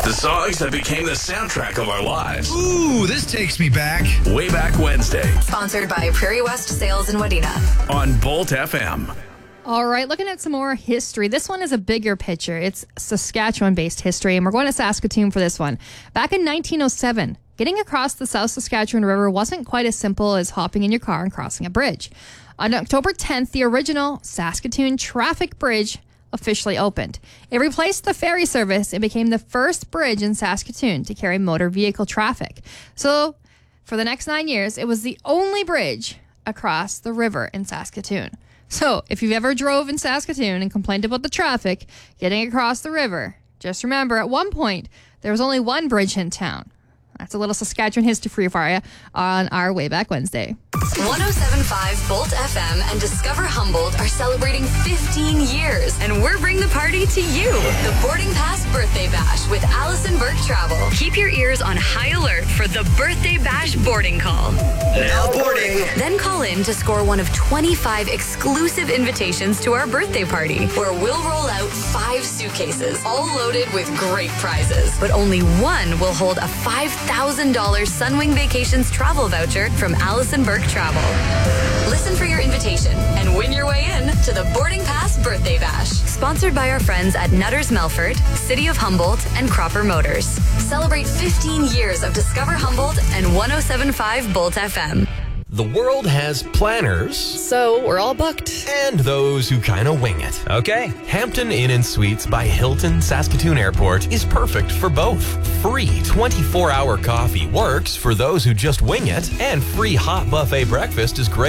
The songs that became the soundtrack of our lives. Ooh, this takes me back. Way Back Wednesday. Sponsored by Prairie West Sales in Wadena. On Bolt FM. All right, looking at some more history. This one is a bigger picture. It's Saskatchewan-based history, and we're going to Saskatoon for this one. Back in 1907, getting across the South Saskatchewan River wasn't quite as simple as hopping in your car and crossing a bridge. On October 10th, the original Saskatoon Traffic Bridge officially opened. It replaced the ferry service and became the first bridge in Saskatoon to carry motor vehicle traffic. So, for the next 9 years, it was the only bridge across the river in Saskatoon. So, if you've ever drove in Saskatoon and complained about the traffic getting across the river, just remember, at one point, there was only one bridge in town. That's a little Saskatchewan history for you on our Way Back Wednesday. 107.5 Bolt FM and Discover Humboldt are celebrating 15 years, and we're bringing the party to you. The Boarding Pass Birthday Bash with Allison Burke Travel. Keep your ears on high alert for the Birthday Bash boarding call. Now boarding. Then call in to score one of 25 exclusive invitations to our birthday party, where we'll roll out 5 suitcases, all loaded with great prizes. But only one will hold a $5,000 Sunwing Vacations travel voucher from Allison Burke Travel. Listen for your invitation and win your way in to the Boarding Pass Birthday Bash. Sponsored by our friends at Nutters Melfort, City of Humboldt, and Cropper Motors. Celebrate 15 years of Discover Humboldt and 107.5 Bolt FM. The world has planners. So we're all booked. And those who kind of wing it. Okay, Hampton Inn and Suites by Hilton Saskatoon Airport is perfect for both. Free 24-hour coffee works for those who just wing it, and free hot buffet breakfast is great